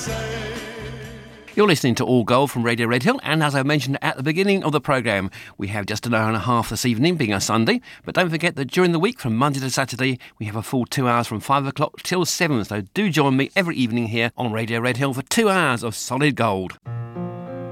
You're listening to All Gold from Radio Red Hill, and as I mentioned at the beginning of the programme, we have just an hour and a half this evening, being a Sunday. But don't forget that during the week, from Monday to Saturday, we have a full 2 hours from 5 o'clock till 7. So do join me every evening here on Radio Red Hill for 2 hours of solid gold.